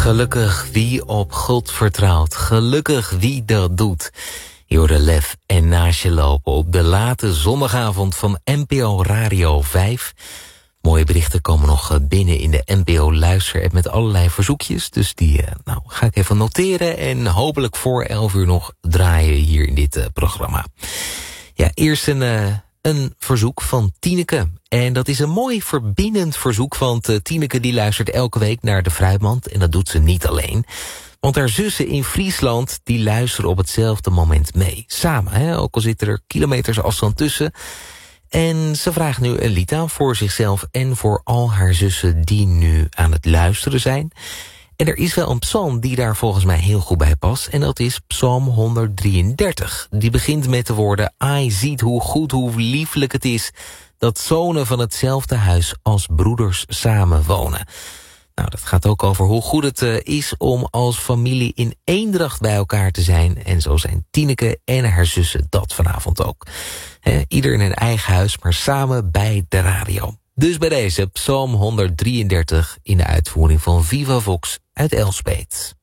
Gelukkig wie op God vertrouwt, gelukkig wie dat doet. Je hoorde Lef en Naast je lopen op de late zondagavond van NPO Radio 5. Mooie berichten komen nog binnen in de NPO Luister-app met allerlei verzoekjes. Dus die ga ik even noteren en hopelijk voor 11 uur nog draaien hier in dit programma. Ja, eerst een verzoek van Tineke. En dat is een mooi verbindend verzoek, want Tineke die luistert elke week naar de Fruitmand. En dat doet ze niet alleen. Want haar zussen in Friesland die luisteren op hetzelfde moment mee. Samen, hè? Ook al zitten er kilometers afstand tussen. En ze vraagt nu een lied aan voor zichzelf en voor al haar zussen die nu aan het luisteren zijn. En er is wel een psalm die daar volgens mij heel goed bij past. En dat is Psalm 133. Die begint met de woorden: Ai, ziet hoe goed, hoe lieflijk het is dat zonen van hetzelfde huis als broeders samen wonen. Nou, dat gaat ook over hoe goed het is om als familie in eendracht bij elkaar te zijn. En zo zijn Tineke en haar zussen dat vanavond ook. Ieder in een eigen huis, maar samen bij de radio. Dus bij deze Psalm 133 in de uitvoering van Viva Vox uit Elspeet.